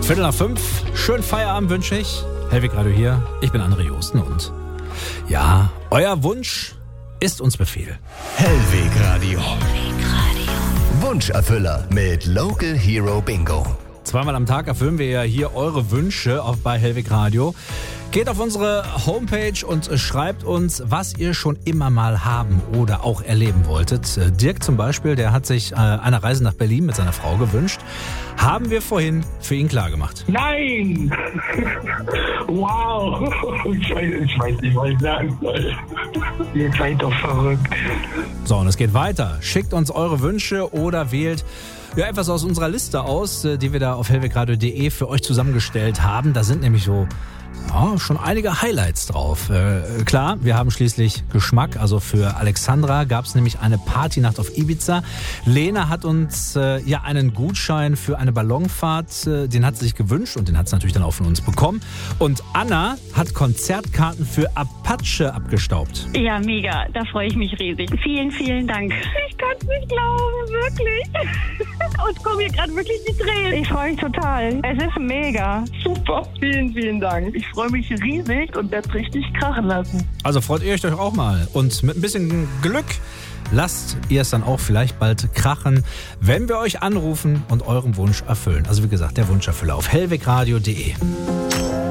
4:45, schönen Feierabend wünsche ich. Hellweg Radio hier, ich bin André Josten und ja, euer Wunsch ist uns Befehl. Hellweg Radio. Wunscherfüller mit Local Hero Bingo. Zweimal am Tag erfüllen wir ja hier eure Wünsche auch bei Hellweg Radio. Geht auf unsere Homepage und schreibt uns, was ihr schon immer mal haben oder auch erleben wolltet. Dirk zum Beispiel, der hat sich eine Reise nach Berlin mit seiner Frau gewünscht. Haben wir vorhin für ihn klargemacht. Nein! Wow! Ich weiß nicht, was ich sagen soll. Ihr seid doch verrückt. So, und es geht weiter. Schickt uns eure Wünsche oder wählt etwas aus unserer Liste aus, die wir da auf hellwegradio.de für euch zusammengestellt haben. Da sind nämlich so schon einige Highlights drauf. Klar, wir haben schließlich Geschmack. Also für Alexandra gab es nämlich eine Partynacht auf Ibiza. Lena hat uns einen Gutschein für eine Ballonfahrt, den hat sie sich gewünscht und den hat sie natürlich dann auch von uns bekommen. Und Anna hat Konzertkarten für Apache abgestaubt. Ja, mega. Da freue ich mich riesig. Vielen, vielen Dank. Ich kann es nicht glauben, wirklich. Und komme hier gerade wirklich die Tränen. Ich freue mich total. Es ist mega. Super, vielen, vielen Dank. Ich freue mich riesig und werde richtig krachen lassen. Also freut ihr euch doch auch mal. Und mit ein bisschen Glück lasst ihr es dann auch vielleicht bald krachen, wenn wir euch anrufen und euren Wunsch erfüllen. Also wie gesagt, der Wunscherfüller auf hellwegradio.de.